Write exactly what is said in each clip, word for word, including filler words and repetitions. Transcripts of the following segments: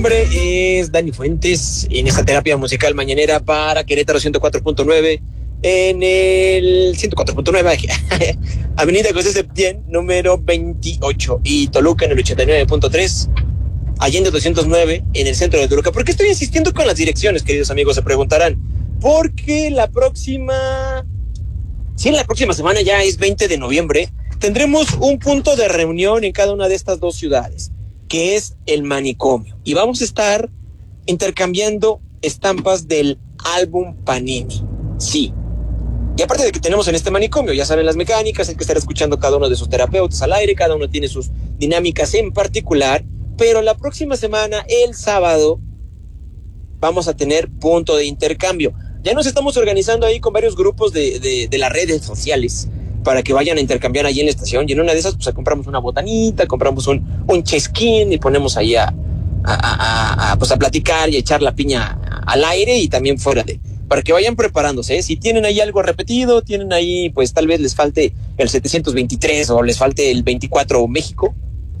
Mi nombre es Dani Fuentes en esta terapia musical mañanera para Querétaro ciento cuatro punto nueve en el ciento cuatro punto nueve Avenida José Septién número veintiocho y Toluca en el ochenta y nueve punto tres, Allende doscientos nueve en el centro de Toluca. ¿Por qué estoy insistiendo con las direcciones, queridos amigos? Se preguntarán. Porque la próxima, sí, la próxima semana ya es veinte de noviembre, tendremos un punto de reunión en cada una de estas dos ciudades, que es el Manicomio. Y vamos a estar intercambiando estampas del álbum Panini. Sí. Y aparte de que tenemos en este manicomio, ya saben las mecánicas, hay que estar escuchando cada uno de sus terapeutas al aire, cada uno tiene sus dinámicas en particular, pero la próxima semana, el sábado, vamos a tener punto de intercambio. Ya nos estamos organizando ahí con varios grupos de, de, de las redes sociales para que vayan a intercambiar ahí en la estación, y en una de esas pues compramos una botanita, compramos un, un chesquín y ponemos ahí a, a, a, a, pues a platicar y a echar la piña al aire y también fuera de, para que vayan preparándose, ¿eh? Si tienen ahí algo repetido, tienen ahí pues tal vez les falte el setecientos veintitrés o les falte el veinticuatro México,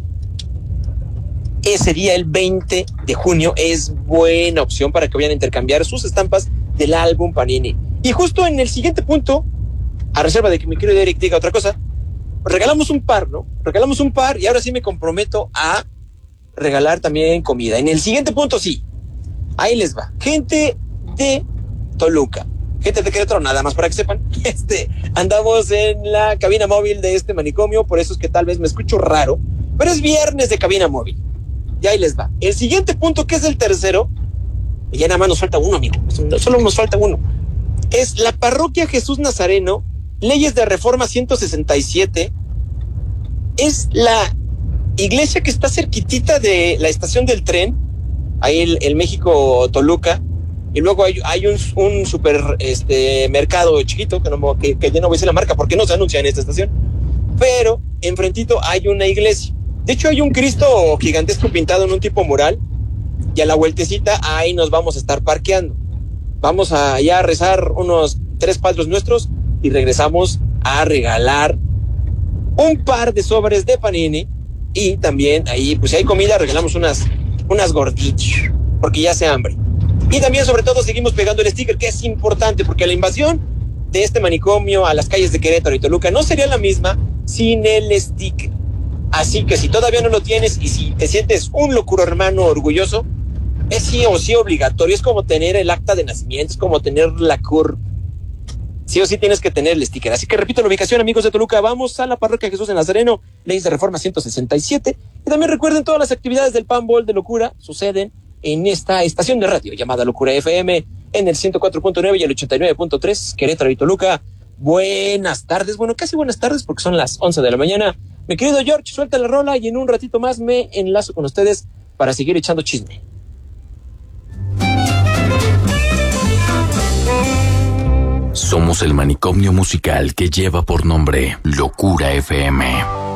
ese día el veinte de junio es buena opción para que vayan a intercambiar sus estampas del álbum Panini. Y justo en el siguiente punto, a reserva de que mi querido Eric diga otra cosa, regalamos un par, ¿no? Regalamos un par y ahora sí me comprometo a regalar también comida. En el siguiente punto sí, ahí les va. Gente de Toluca, gente de Querétaro, nada más para que sepan, este, andamos en la cabina móvil de este manicomio, por eso es que tal vez me escucho raro, pero es viernes de cabina móvil. Y ahí les va. El siguiente punto, que es el tercero, y ya nada más nos falta uno, amigo, solo nos falta uno, es la Parroquia Jesús Nazareno, Leyes de Reforma ciento sesenta y siete. Es la iglesia que está cerquitita de la estación del tren, ahí el, el México Toluca, y luego hay, hay un, un super este, mercado chiquito, que, no, que, que ya no voy a decir la marca porque no se anuncia en esta estación, pero enfrentito hay una iglesia. De hecho hay un Cristo gigantesco pintado en un tipo mural, y a la vueltecita ahí nos vamos a estar parqueando. Vamos a allá a rezar unos tres padres nuestros y regresamos a regalar un par de sobres de Panini, y también ahí, pues si hay comida, regalamos unas, unas gorditas, porque ya hace hambre. Y también, sobre todo, seguimos pegando el sticker, que es importante, porque la invasión de este manicomio a las calles de Querétaro y Toluca no sería la misma sin el sticker. Así que si todavía no lo tienes y si te sientes un locuro hermano orgulloso, es sí o sí obligatorio. Es como tener el acta de nacimiento, es como tener la C U R. Sí o sí tienes que tener el sticker. Así que repito la ubicación, amigos de Toluca, vamos a la Parroquia Jesús de Nazareno, Leyes de Reforma ciento sesenta y siete. Y también recuerden, todas las actividades del Panball de Locura suceden en esta estación de radio llamada Locura F M en el ciento cuatro punto nueve y el ochenta y nueve punto tres, Querétaro y Toluca. Buenas tardes, bueno, casi buenas tardes porque son las once de la mañana. Mi querido George, suelta la rola y en un ratito más me enlazo con ustedes para seguir echando chisme. Somos el manicomio musical que lleva por nombre Locura F M.